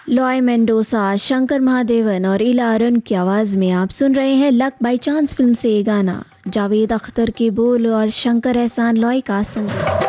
Loy Mendoza, Shankar Mahadevan और इला अरुण की आवाज़ में आप सुन रहे हैं लक बाई चांस फिल्म से ये गाना। जावेद अख्तर के बोल और शंकर एहसान लॉय का संगीत।